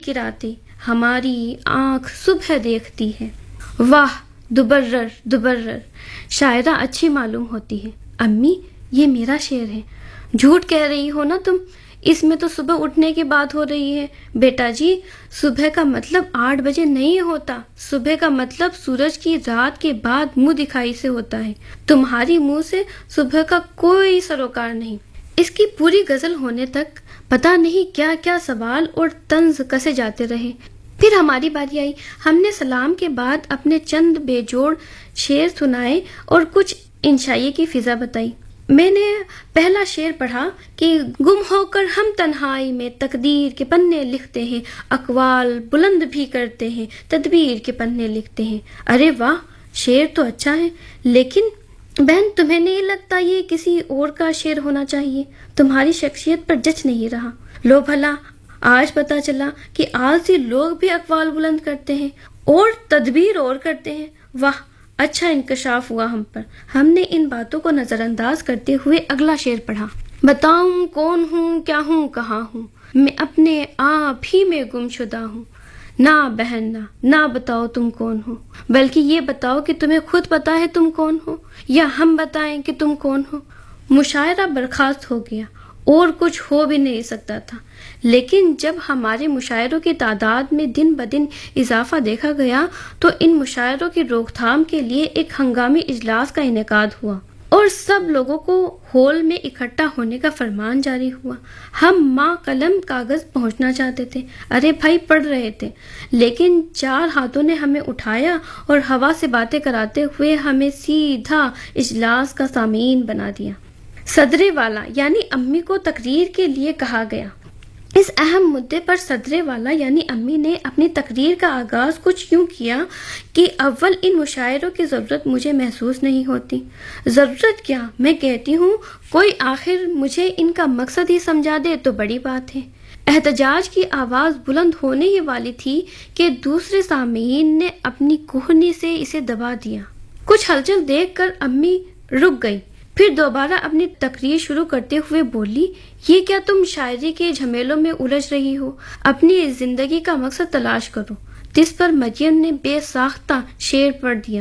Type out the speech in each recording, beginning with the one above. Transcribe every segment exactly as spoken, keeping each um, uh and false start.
مسکراتے ہماری آنکھ صبح دیکھتی ہے۔ واہ دبرر دبرر، شاعرہ اچھی معلوم ہوتی ہے۔ امی یہ میرا شعر ہے۔ جھوٹ کہہ رہی ہو نا تم، اس میں تو صبح اٹھنے کی بات ہو رہی ہے۔ بیٹا جی صبح کا مطلب آٹھ بجے نہیں ہوتا، صبح کا مطلب سورج کی رات کے بعد منہ دکھائی سے ہوتا ہے۔ تمہاری منہ سے صبح کا کوئی سروکار نہیں۔ اس کی پوری غزل ہونے تک پتہ نہیں کیا کیا سوال اور طنز کسے جاتے رہے۔ پھر ہماری باری آئی، ہم نے سلام کے بعد اپنے چند بے جوڑ شعر سنائے اور کچھ انشائیے کی فضا بتائی۔ میں نے پہلا شعر پڑھا کہ گم ہو کر ہم تنہائی میں تقدیر کے پنے لکھتے ہیں، اقوال بلند بھی کرتے ہیں، تدبیر کے پنے لکھتے ہیں۔ ارے واہ، شعر تو اچھا ہے، لیکن بہن تمہیں نہیں لگتا یہ کسی اور کا شعر ہونا چاہیے؟ تمہاری شخصیت پر جچ نہیں رہا۔ لو بھلا آج پتا چلا کہ آلسی لوگ بھی اقوال بلند کرتے ہیں اور تدبیر اور کرتے ہیں۔ واہ اچھا انکشاف ہوا ہم پر۔ ہم نے ان باتوں کو نظر انداز کرتے ہوئے اگلا شعر پڑھا۔ بتاؤں کون ہوں، کیا ہوں، کہاں ہوں، میں اپنے آپ ہی میں گم شدہ ہوں۔ نہ بہن نہ نہ بتاؤ تم کون ہو، بلکہ یہ بتاؤ کہ تمہیں خود پتا ہے تم کون ہو، یا ہم بتائیں کہ تم کون ہو۔ مشاعرہ برخاست ہو گیا اور کچھ ہو بھی نہیں سکتا تھا، لیکن جب ہمارے مشاعروں کی تعداد میں دن بدن اضافہ دیکھا گیا تو ان مشاعروں کی روک تھام کے لیے ایک ہنگامی اجلاس کا انعقاد ہوا اور سب لوگوں کو ہال میں اکٹھا ہونے کا فرمان جاری ہوا۔ ہم ماں قلم کاغذ پہنچنا چاہتے تھے، ارے بھائی پڑھ رہے تھے، لیکن چار ہاتھوں نے ہمیں اٹھایا اور ہوا سے باتیں کراتے ہوئے ہمیں سیدھا اجلاس کا سامعین بنا دیا۔ صدرے والا یعنی امی کو تقریر کے لیے کہا گیا۔ اس اہم مدعے پر صدرے والا یعنی امی نے اپنی تقریر کا آغاز کچھ یوں کیا کہ اول ان مشاعروں کی ضرورت مجھے محسوس نہیں ہوتی۔ ضرورت کیا، میں کہتی ہوں کوئی آخر مجھے ان کا مقصد ہی سمجھا دے تو بڑی بات ہے۔ احتجاج کی آواز بلند ہونے ہی والی تھی کہ دوسرے سامعین نے اپنی کوہنی سے اسے دبا دیا۔ کچھ ہلچل دیکھ کر امی رک گئی، پھر دوبارہ اپنی تقریر شروع کرتے ہوئے بولی، یہ کیا تم شاعری کے جھمیلوں میں الجھ رہی ہو؟ اپنی زندگی کا مقصد تلاش کرو۔ جس پر مریم نے بے ساختہ شعر پڑھ دیا۔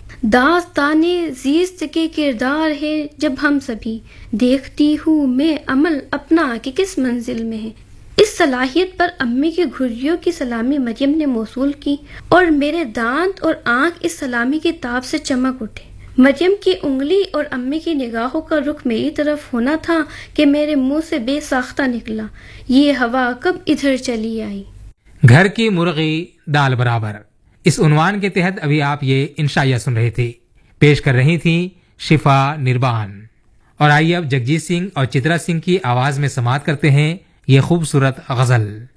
داستان زیست کے کردار ہے جب ہم سبھی، دیکھتی ہوں میں عمل اپنا کہ کس منزل میں ہے۔ اس صلاحیت پر امی کی گھریوں کی سلامی مریم نے موصول کی اور میرے دانت اور آنکھ اس سلامی کی تاب سے چمک اٹھے۔ مریم کی انگلی اور امی کی نگاہوں کا رخ میری طرف ہونا تھا کہ میرے منہ سے بے ساختہ نکلا، یہ ہوا کب ادھر چلی آئی۔ گھر کی مرغی دال برابر، اس عنوان کے تحت ابھی آپ یہ انشائیہ سن رہے تھے، پیش کر رہی تھیں شفا نربان۔ اور آئیے اب جگجیت سنگھ اور چترا سنگھ کی آواز میں سماعت کرتے ہیں یہ خوبصورت غزل۔